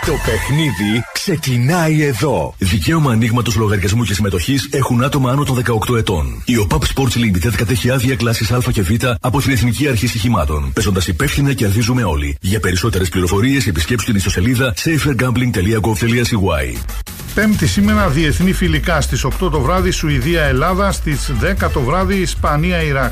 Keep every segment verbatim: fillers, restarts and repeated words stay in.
Το παιχνίδι ξεκινάει εδώ. Δικαίωμα ανοίγματος λογαριασμού και συμμετοχής έχουν άτομα άνω των δεκαοκτώ ετών. Η ο πι έι πι Sports Limited κατέχει άδεια κλάσης Α και Β από την Εθνική Αρχή Στοιχημάτων. Παίζοντας υπεύθυνα κερδίζουμε όλοι. Για περισσότερες πληροφορίες επισκέψτε την ιστοσελίδα safer gambling dot gov dot c y. Πέμπτη σήμερα διεθνή φιλικά. Στις οκτώ το βράδυ Σουηδία-Ελλάδα, στις δέκα το βράδυ Ισπανία-Ιράκ.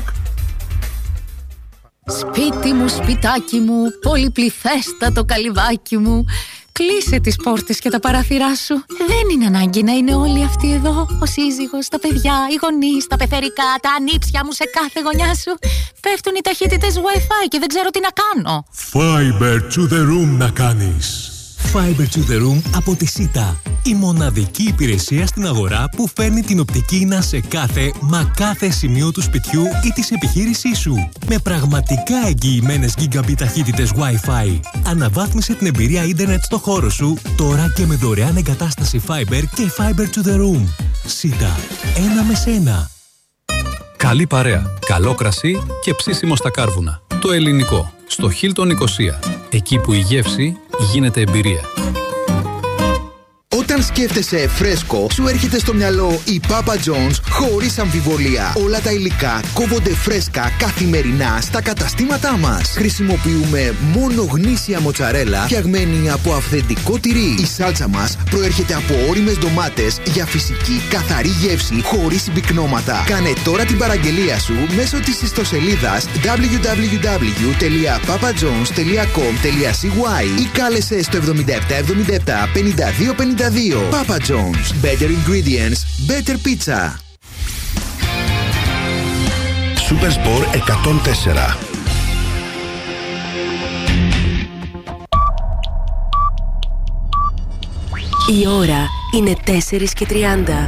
Σπίτι μου, σπιτάκι μου, πολυπληθέστατο καλυβάκι μου. Κλείσε τις πόρτες και τα παράθυρά σου. Δεν είναι ανάγκη να είναι όλοι αυτοί εδώ. Ο σύζυγος, τα παιδιά, οι γονείς, τα πεθερικά, τα ανήψια μου σε κάθε γωνιά σου. Πέφτουν οι ταχύτητες Wi-Fi και δεν ξέρω τι να κάνω. Fiber to the room να κάνεις. Fiber to the room από τη Σίτα. Η μοναδική υπηρεσία στην αγορά που φέρνει την οπτική ίνα σε κάθε, μα κάθε σημείο του σπιτιού ή της επιχείρησής σου. Με πραγματικά εγγυημένες γίγαμπιτ ταχύτητες Wi-Fi. Αναβάθμισε την εμπειρία ίντερνετ στο χώρο σου, τώρα και με δωρεάν εγκατάσταση Fiber και Fiber to the room. Σίτα. Ένα με σένα. Καλή παρέα, καλό κρασί και ψήσιμο στα κάρβουνα. Το ελληνικό. Στο Hilton Νικοσία. Εκεί που η γεύση γίνεται εμπειρία. Όταν σκέφτεσαι φρέσκο, σου έρχεται στο μυαλό η Papa John's χωρίς αμφιβολία. Όλα τα υλικά κόβονται φρέσκα καθημερινά στα καταστήματά μας. Χρησιμοποιούμε μόνο γνήσια μοτσαρέλα φτιαγμένη από αυθεντικό τυρί. Η σάλτσα μας προέρχεται από ώριμες ντομάτες για φυσική καθαρή γεύση χωρίς συμπυκνώματα. Κάνε τώρα την παραγγελία σου μέσω της ιστοσελίδας double-u double-u double-u τελεία papa jones τελεία com τελεία c y ή κάλεσε στο εβδομήντα επτά εβδομήντα επτά πενήντα δύο πενήντα δύο. Papa John's. Better ingredients, better pizza. Supersport εκατόν τέσσερα. Η ώρα είναι τέσσερα και τριάντα.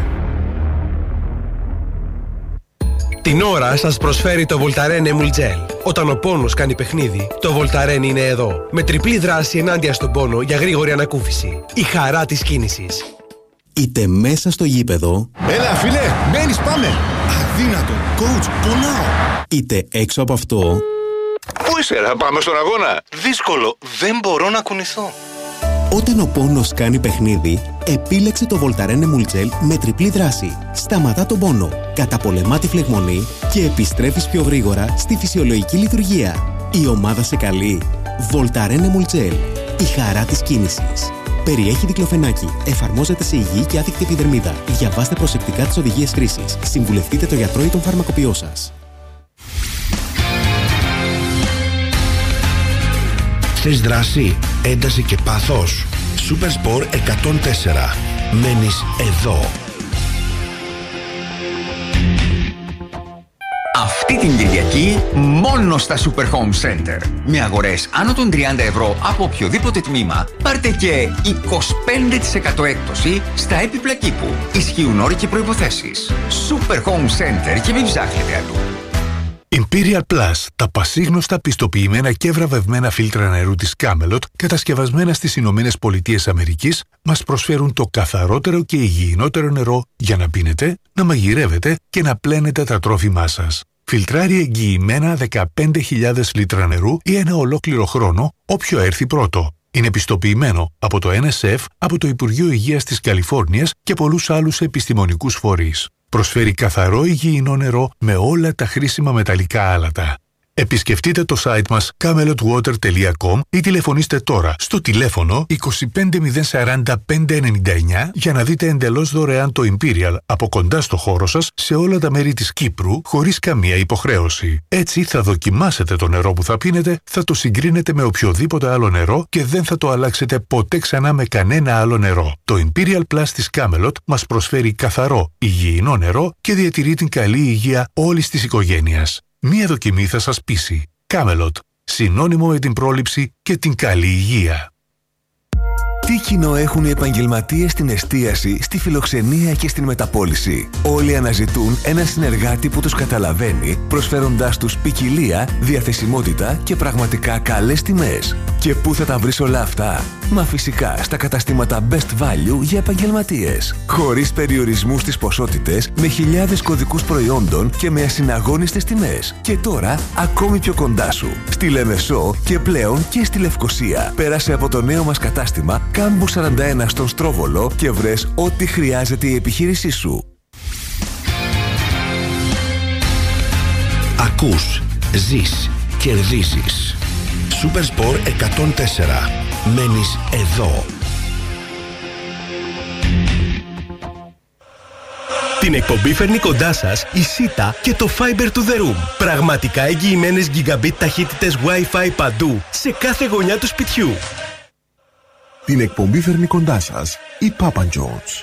Την ώρα σας προσφέρει το Voltaren Emulgel. Όταν ο πόνος κάνει παιχνίδι, το Voltaren είναι εδώ. Με τριπλή δράση ενάντια στον πόνο για γρήγορη ανακούφιση. Η χαρά της κίνησης. Είτε μέσα στο γήπεδο. Έλα φίλε, μένεις, πάμε. Αδύνατο, coach, πονάω. Είτε έξω από αυτό. Πού είσαι ρε, πάμε στον αγώνα. Δύσκολο, δεν μπορώ να κουνηθώ. Όταν ο πόνος κάνει παιχνίδι, επίλεξε το Voltaren Emulgel με τριπλή δράση. Σταματά τον πόνο, καταπολεμά τη φλεγμονή και επιστρέφεις πιο γρήγορα στη φυσιολογική λειτουργία. Η ομάδα σε καλεί. Voltaren Emulgel. Η χαρά της κίνησης. Περιέχει δικλοφενάκι. Εφαρμόζεται σε υγιή και άδικτη επιδερμίδα. Διαβάστε προσεκτικά τις οδηγίες χρήσης. Συμβουλευτείτε τον γιατρό ή τον φαρμακοποιό σας. Θες δράση, ένταση και πάθος. Supersport εκατόν τέσσερα. Μένεις εδώ. Αυτή την Κυριακή μόνο στα Super Home Center. Με αγορές άνω των τριάντα ευρώ από οποιοδήποτε τμήμα, πάρτε και είκοσι πέντε τοις εκατό έκπτωση στα έπιπλα κήπου. Ισχύουν όροι και προϋποθέσεις. Super Home Center και μην ψάχνετε αλλού. Imperial Plus, τα πασίγνωστα πιστοποιημένα και βραβευμένα φίλτρα νερού της Camelot, κατασκευασμένα στις Ηνωμένες Πολιτείες Αμερικής, μας προσφέρουν το καθαρότερο και υγιεινότερο νερό για να πίνετε, να μαγειρεύετε και να πλένετε τα τρόφιμά σας. Φιλτράρει εγγυημένα δεκαπέντε χιλιάδες λίτρα νερού ή ένα ολόκληρο χρόνο, όποιο έρθει πρώτο. Είναι πιστοποιημένο από το Εν Ες Εφ, από το Υπουργείο Υγείας της Καλιφόρνιας και πολλούς άλλους επιστημονικούς φορείς. Προσφέρει καθαρό υγιεινό νερό με όλα τα χρήσιμα μεταλλικά άλατα. Επισκεφτείτε το site μας camelot water τελεία com ή τηλεφωνήστε τώρα στο τηλέφωνο είκοσι πέντε μηδέν σαράντα πέντε ενενήντα εννιά για να δείτε εντελώς δωρεάν το Imperial από κοντά στο χώρο σας σε όλα τα μέρη της Κύπρου χωρίς καμία υποχρέωση. Έτσι θα δοκιμάσετε το νερό που θα πίνετε, θα το συγκρίνετε με οποιοδήποτε άλλο νερό και δεν θα το αλλάξετε ποτέ ξανά με κανένα άλλο νερό. Το Imperial Plus της Camelot μας προσφέρει καθαρό, υγιεινό νερό και διατηρεί την καλή υγεία όλης της οικογένειας. Μία δοκιμή θα σας πείσει. Camelot. Συνώνυμο με την πρόληψη και την καλή υγεία. Τι κοινό έχουν οι επαγγελματίες στην εστίαση, στη φιλοξενία και στην μεταπώληση? Όλοι αναζητούν ένα συνεργάτη που τους καταλαβαίνει, προσφέροντάς τους ποικιλία, διαθεσιμότητα και πραγματικά καλές τιμές. Και πού θα τα βρεις όλα αυτά? Μα φυσικά στα καταστήματα Best Value για επαγγελματίες. Χωρίς περιορισμού στις ποσότητες, με χιλιάδες κωδικούς προϊόντων και με ασυναγώνιστες τιμές. Και τώρα ακόμη πιο κοντά σου. Στη Λεμεσό και πλέον και στη Λευκοσία. Πέρασε από το νέο μας κατάστημα Κάμπου σαράντα ένα στον Στρόβολο και βρες ό,τι χρειάζεται η επιχείρησή σου. Ακούς, ζεις, κερδίζεις. Supersport εκατόν τέσσερα. Μένεις εδώ. Την εκπομπή φέρνει κοντά σας η Sita και το Fiber to the Room. Πραγματικά εγγυημένες gigabit ταχύτητες Wi-Fi παντού, σε κάθε γωνιά του σπιτιού. Την εκπομπή φέρνει κοντά σας η Papa John's.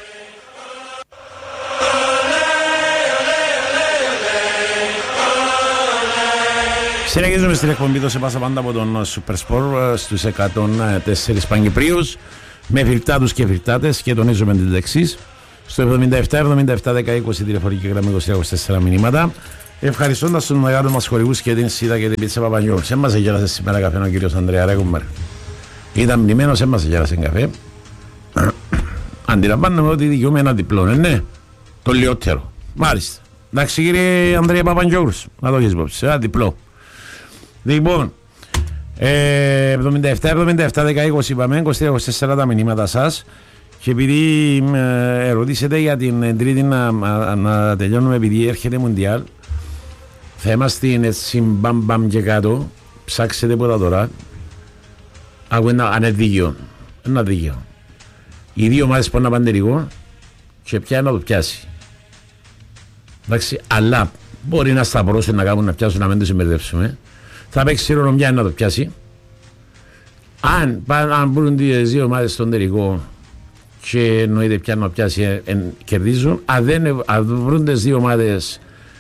Συνεχίζουμε στην εκπομπή εδώ σε πάσα πάντα από τον Super Sport στους εκατόν τέσσερα Παγκυπρίους με φιλτάτους και φιλτάτες και τονίζουμε την εξής. Στο εβδομήντα επτά εβδομήντα επτά δέκα είκοσι τηλεφωνική γραμμή είκοσι είκοσι τέσσερα μηνύματα. Ευχαριστώντας τους μεγάλους μας χορηγούς και την Σίδα και την Πίτσα Παπαγιώλου. Σε μας γέλασε σήμερα καφέ ο κύριος Ανδρέα Ρέγουμερ. Ήταν μνημένος, σε μας γέλασε καφέ. Αντιλαμβάνομαι ότι δικαιούμαι ένα διπλό, ναι, ναι. Το λιότερο. Μάλιστα. Εντάξει κύριε Ανδρέα Παπαγιώλου, να το έχεις υπόψη. Ένα διπλό. Λοιπόν, ε, εβδομήντα επτά εβδομήντα επτά δέκα είκοσι είπαμε, είκοσι είκοσι τέσσερα τα μηνύματα σας. Και επειδή ε, ερωτήσετε για την Τρίτη να, να, να τελειώνουμε, επειδή έρχεται Μουντιάλ, θα είμαστε έτσι μπαμ μπαμ και κάτω. Ψάξετε ποτά τώρα. Άκου ένα, αν είναι δίκαιο. Ένα δίκαιο. Οι δύο ομάδες πάνε να πάνε τελικό και πια να το πιάσει. Εντάξει, αλλά μπορεί να σταυρώσουν να κάνουν να πιάσουν, να μην τους εμπερδεύσουμε. Θα παίξει ρόλο μια να το πιάσει. Αν, αν μπουν τις δύο ομάδες στον τελικό και εννοείται πια να πιάσει, ε, ε, κερδίζουν. Αν δεν αν βρουν τις δύο ομάδες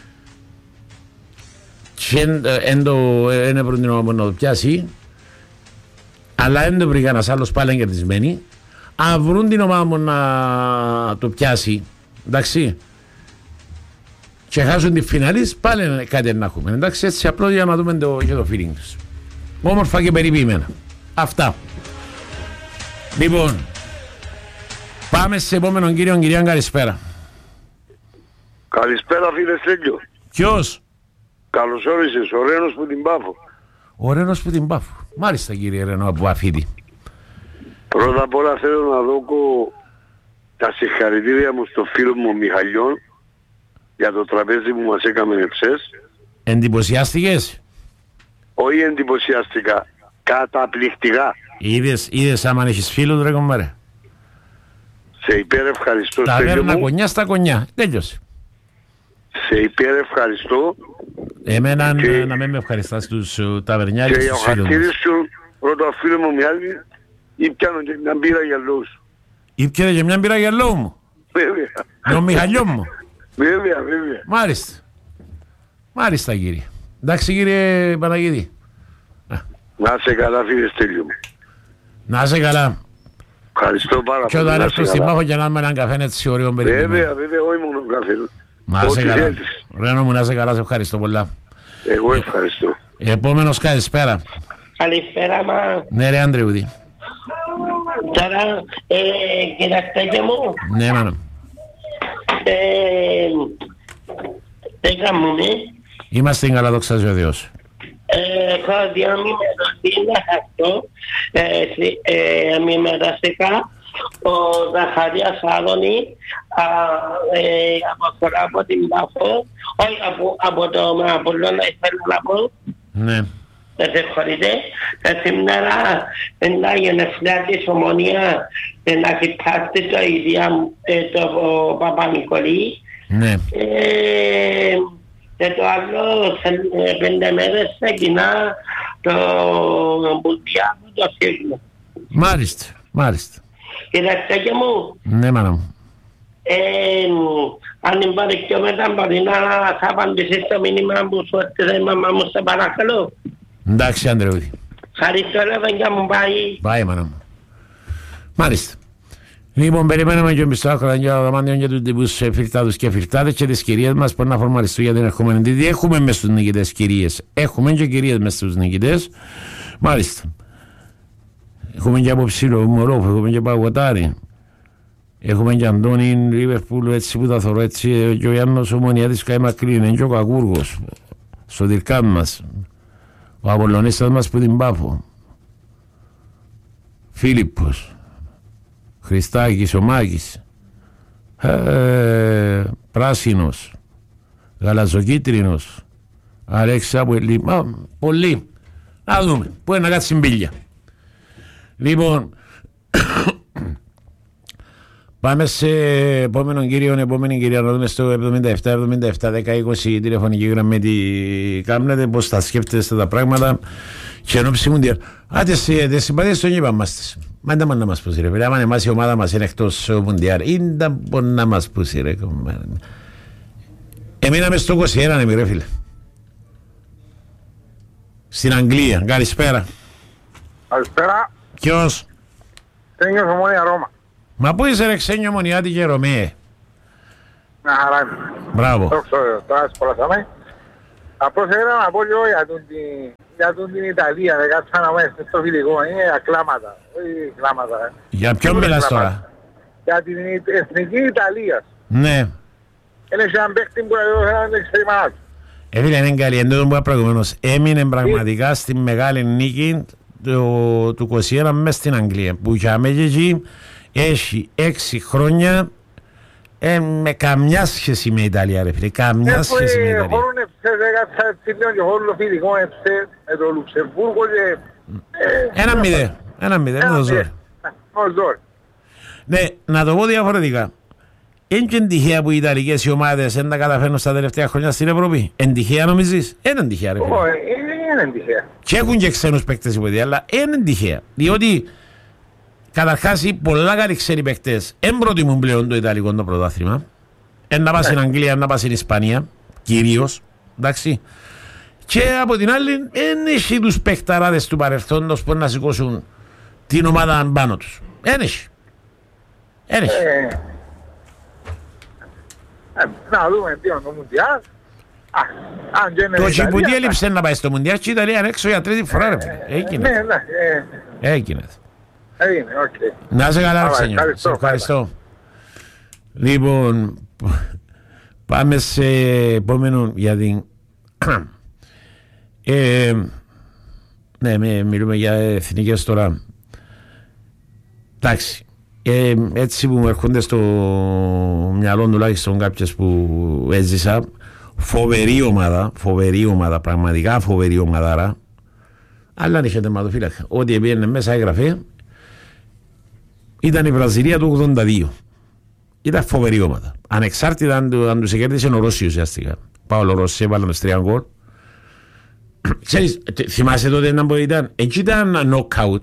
και δεν βρουν την ομάδα να το πιάσει, αλλά δεν το βρει κανένας άλλος, πάλι είναι κερδισμένοι. Αν βρουν την ομάδα να το πιάσει, εντάξει, και χάσουν τη φινάλης, πάλι κάτι να έχουμε. Εντάξει, έτσι απλώς για να δούμε το, και το feeling τους. Όμορφα και περιποιημένα. Αυτά. Λοιπόν, πάμε σε επόμενον κύριο. Κυρία, καλησπέρα. Καλησπέρα φίλε Στέλιο. Ποιος? Καλώς όρισες, ο Ρένος που την Πάφο. Ο Ρένος που την Πάφο. Μάλιστα κύριε Ρένο από Αφίδη. Πρώτα απ' όλα θέλω να δώσω τα συγχαρητήρια μου στο φίλο μου Μιχαλιών για το τραπέζι που μας έκαμε εχθές. Εντυπωσιάστηκες? Όχι εντυπωσιαστικά, καταπληκτικά. Είδες, είδες άμα έχεις φίλους ρε κομμάρε. Σε υπερευχαριστώ. Τα βέρνα κονιά στα κονιά. Τέλειωσε. Σε υπερευχαριστώ. Εμένα και... να μην με ευχαριστάς τους ταβερνιάρες και τους φίλους μας. Και ο σου, πρώτο φίλο μου Μιχάλη, ήπιανε και μια μπύρα για λόγους. Ήπιανε και μια μπύρα για λόγου μου. Βέβαια. Με ο Μιχαλιό μου. Βέβαια, βέβαια. Μάλιστα. Μάλιστα κύριε. Εντάξει κύριε Παναγίδη. Να είσαι καλά φίλε Στέλιο μου. Να είσαι καλά. Ευχαριστώ πάρα πολύ. Και όταν έρθω στην Πάφο και να είμαι έναν καφέ έτσι ωραίο περιποιημένο. Βέβαια, βέβαια, όχι μόνο καφέ. Να είσαι καλά. Ρένο μου, να είσαι καλά, σε ευχαριστώ πολλά. Εγώ ευχαριστώ. Επόμενος καλησπέρα. Καλησπέρα μα. Ναι ρε Ανδρεούδη. Τώρα, ε, κοιτάξτε μου. Ναι μάνα. Ε, δεν κάνουμε. Είμαστε καλά, δόξα ο Θεός. Έχω δύο μηνύματα αυτό. Μηνύματαστικά ο Ζαχαρίας Άδωνη από από την Πάφο, όχι από το Απόλλωνα, ήθελα να πω. Ναι. Δεν σε χωρείτε. Σήμερα να γενεθλιά της Ομονία να κοιτάξτε το ίδια το Παπα-Νικολή. Ναι. Και το άλλο σε πέντε μέρες ξεκινά το Μουντιάλ που το σύγχρονο. Μάλιστα, μάλιστα. Κοιτάξτε και μου. Ναι μάνα μου. Ε, αν υπάρχει πιο μετά μπορεί να θα απαντήσεις το μήνυμα που σου έρθει μαμά μου, σε παρακαλώ. Εντάξει Ανδρεούδη. Ευχαριστώ Λεβένια μου, πάει. Πάει μάνα μου. Μάλιστα. Λοιπόν, περιμένουμε και εμπιστόχρονα για το δωμάτιο για τους τύπους φιλτάδους και φιλτάδες και τις κυρίες μας που να φορμαριστούν για την ερχόμενη τρίτη. Έχουμε μες στους νικητές κυρίες. Έχουμε και κυρίες μες στους νικητές. Μάλιστα. Έχουμε και αποψήλο Μωρόφ, έχουμε και Παγωτάρι. Έχουμε και Αντώνη Λίβερπουλ, έτσι που τα θωρώ έτσι. Και ο Ιάννος Ομονιάτης Καί Μακρύν, είναι και ο Κακούργος. Στο Τυρκάν μας. Ο Απολλωνίστας μας που την Πάφο. Φίλιππος. Χριστάκης, ο Μάκης. Ε, πράσινος. Γαλαζοκίτρινος. Αλέξα που ελί. Πολύ. Να δούμε. Πού είναι να κάτσει μπίλια. Λοιπόν, πάμε σε επόμενον κύριο, επόμενη κυρία, να δούμε στο εβδομήντα επτά εβδομήντα επτά δέκα είκοσι τηλεφωνική γραμμή τι κάνετε, πώς τα σκέφτεστε τα πράγματα και ενόψη Μουντιάλ. Α, τις συμπαθίες των είπα μας. Μα δεν μπορεί να μας πούσει ρε φίλε, άμα εμάς η ομάδα μας είναι εκτός Μουντιάλ, δεν μπορεί να μας πούσει ρε. Εμείναμε στο είκοσι ένα ρε φίλε. Στην Αγγλία, καλησπέρα. Καλησπέρα. Ποιος? Ξένιος Ομόνια Ρώμα. Μα πού είσαι ρε Ξένιο Ομονιάτη και Ρωμαίε? Μια χαρά είμαι. Μπράβο. Το ξέρω, τώρα σπολασάμε. Απλώς ήθελα να πω λίγο για τον την, για τον την Ιταλία, δεν κάτσα να μέσα στο φιλικό, είναι ακλάματα, όχι κλάματα. Για ποιον μιλάς τώρα? Για την εθνική Ιταλία. Ναι. Είναι και έναν παίχτη που δεν ξέρει μάνα. Έφυγε είναι καλή, εν τότε που είπα προηγουμένως, έμεινε πραγματικά στη μεγάλη νίκη του, του είκοσι ένα μες στην Αγγλία, που για μένα εκεί έχει έξι χρόνια ε, με καμιά σχέση με Ιταλία ρε φίλε, καμιά σχέση με Ιταλία. Χωρούν έψε, δέκατσα έτσι λίγο και χωρούν το φιλικό έψε με το Λουξεμβούργο και... Ένα μηδέ, ένα μηδέ, με το ζόρι. Ναι, να το πω διαφορετικά. Είναι και τυχαία που οι Ιταλικές οι ομάδες δεν τα καταφέρνουν στα τελευταία χρόνια στην Ευρώπη. Εν τυχαία νομίζεις? Είναι τυχαία ρε φίλε. Όχι, είναι τυχαία. Και έχουν και ξένους παίκτες υποτί, αλλά είναι τυχαία. Διότι καταρχάς οι πολλά καλοί ξένοι παίκτες δεν προτιμούν πλέον το Ιταλικό το πρωτάθλημα. Εν να πας στην Αγγλία, να πας στην Ισπανία, κυρίως. Εντάξει. Και από την άλλη, δεν έχει τους παίκταράδες του παρελθόντος που να σηκώσουν την ομάδα πάνω τους. Δεν έχει. Δεν έχει. Να δούμε τι είναι το Μουντιάλ. Το Τσιπουτί έλειψε να πάει στο Μουντιάλ και η Ιταλία είναι έξω για τρίτη φορά ρε φίλε. Έγινε. Έγινε. Να είσαι καλά Ξένιο. Σε ευχαριστώ. Λοιπόν, πάμε σε επόμενο για την... Ναι, μιλούμε για εθνικές τώρα. Εντάξει. Ε, έτσι που μου έρχονται στο μυαλό τουλάχιστον κάποιες που έζησα, φοβερή ομάδα, φοβερή ομάδα, πραγματικά φοβερή ομαδάρα, αλλά αν είχε τερματοφύλακα. Ό,τι πήγαινε μέσα έγραφε, ήταν η Βραζιλία του ογδόντα δύο. Ήταν φοβερή ομάδα. Ανεξάρτητα αν, αν τους κέρδισε ο Ρώσιος ουσιαστικά. Πάολο Ρωσί, έβαλε με τρία γκολ. Ξέρεις, θυμάσαι τότε να μπορεί ήταν, εκεί ήταν knockout.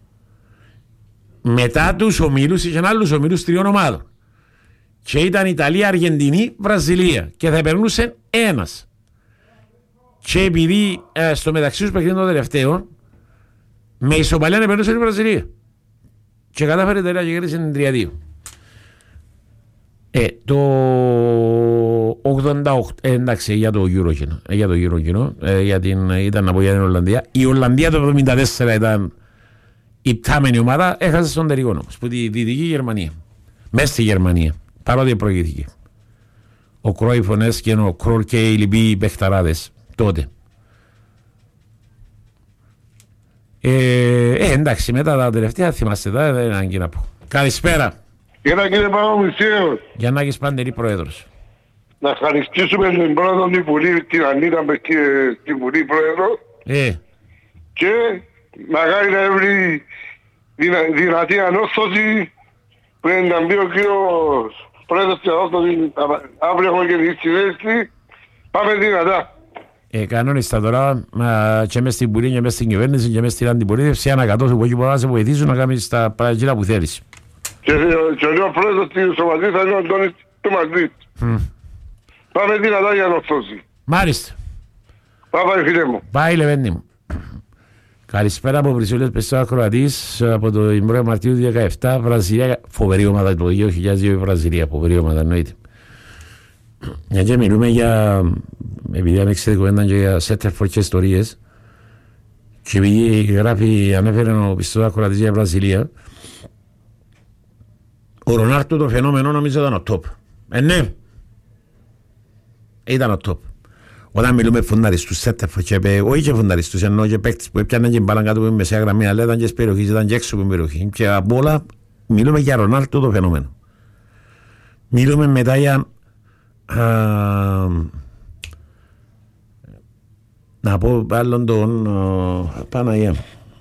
Μετά τους ομίλους είχαν άλλους ομίλους τριών ομάδων. Και ήταν Ιταλία, Αργεντινή, Βραζιλία. Και θα περνούσε ένας. Και επειδή ε, στο μεταξύ τους παιχνίδι των τελευταίων, με ισοπαλία να περνούσε η Βραζιλία. Και κατάφερε η Ιταλία και κέρδισε τρία δύο. Ε, το ογδόντα οκτώ, ε, εντάξει, για το Euro κοινό, ε, για το Euro κοινό, ε, για την, ήταν από για την Ολλανδία. Η Ολλανδία το εβδομήντα τέσσερα ήταν η πτάμενη ομάδα, έχασε στον τελικό όμως, που τη Δυτική Γερμανία. Μέσα στη Γερμανία, παρότι προηγήθηκε. Ο Κρόιφ, ο Νέσκεν, ο Κρόλ και οι λοιποί παιχταράδες τότε. Ε, ε, εντάξει, μετά τα τελευταία θυμάστε τα, δεν είναι ανάγκη να πω. Καλησπέρα. Γεια κύριε Παπαμουσίου. Γιαννάκης Παντερή, πρόεδρος. Να ευχαριστήσουμε την πρόεδρο του Βουλή, την Ανίτα και την Βουλή πρόεδρο. Ε. Και μακάρι να βρει δυνα, δυνατή ανόρθωση που είναι πει ο κύριος πρόεδρος της ανόρθωσης. Αύριο έχουμε και τη συνέστη. Πάμε δυνατά. Ε, κανόνιστα τώρα μα, και μες στην Βουλή και μες στην κυβέρνηση και μες στην αντιπολίτευση ανακατώσου που εκεί μπορεί να σε βοηθήσουν να κάνεις τα πράγματα που θέλεις. Και, και ο νέος πρόεδρος της Σωματής θα είναι ο Αντώνης του Μαντρίτ. Mm. Πάμε δυνατά για ανορθώση. Μάλιστα. Πάμε φίλε μου. Πάει Λεβέντη μου. Καλησπέρα από Βρυσιόλες Πεσσόα Κροατής από το πρώτο Μαρτίου του δύο χιλιάδες δεκαεπτά. Βραζιλία, φοβερή ομάδα το δύο χιλιάδες δύο η Βραζιλία, φοβερή ομάδα εννοείται. Γιατί μιλούμε για, επειδή αν έχετε κουβέντα και για Σέτερφορ και ιστορίες, Και επειδή γράφει, ανέφερε ο πιστός ακροατής για Βραζιλία, ο Ρονάλντο το φαινόμενο νομίζω ήταν ο top. Ε, ναι. Ήταν ο top. Όταν μιλούμε φουνταριστούς σέτεφο και όχι και φουνταριστούς, ενώ και παίκτες που έπιαναν και μπάλαν κάτω από την μεσαία γραμμή, αλλά ήταν και στις περιοχές, ήταν και έξω από την περιοχή. Και από όλα μιλούμε για Ρονάλντο το φαινόμενο. Μιλούμε μετά για α, να πω άλλον τον α, Παναγία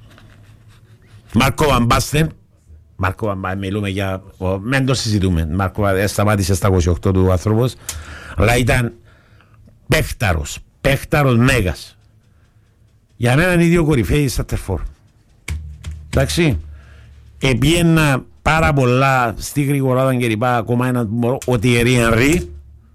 Μάρκο Βαν Μπάστεν. Μάρκο Βαν Μπάστεν, μιλούμε για ο, μεν το συζητούμε. Μάρκο σταμάτησε στα είκοσι οκτώ του άνθρωπος, αλλά ήταν παίχταρος, παίχταρος μέγας. Για μένα είναι οι δύο κορυφαίοι στα τερφόρ. Εντάξει, επίαινα πάρα πολλά στη γρηγοράδα και λοιπά, ακόμα ένα ο Τιερί Ενρί.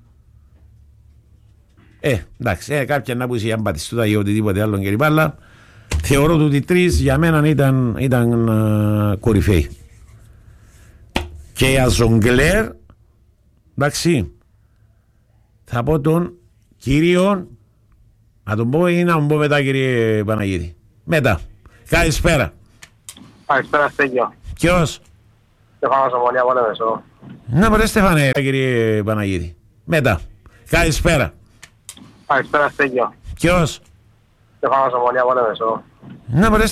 Ε, εντάξει, ε, κάποια να πούσει αν πατιστούτα ή οτιδήποτε άλλο και λοιπά, αλλά θεωρώ ότι οι τρεις για μένα ήταν, ήταν uh, κορυφαίοι. Και για Ζογκλέρ, εντάξει, θα πω τον κύριο, να τον πω ή να τον πω μετά, κύριε Παναγίδη. Μετά. Καλησπέρα. Καλησπέρα, Στέγιο. Ποιος? Στεφάνος Ομονία, πότε μεσό. Να μπορείτε Στεφάνε, κύριε Παναγίδη. Μετά. Καλησπέρα. Καλησπέρα, Στέγιο. Ποιος? Στεφάνος Ομονία, πότε μεσό. Να μπορείτε